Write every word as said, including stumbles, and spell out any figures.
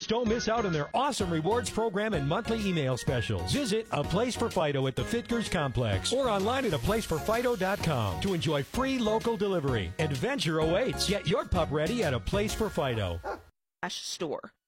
don't miss out on their awesome rewards program and monthly email specials. Visit A Place for Fido at the Fitkers Complex or online at a place for fido dot com to enjoy free local delivery. Adventure awaits. Get your pup ready at A Place for Fido. Store.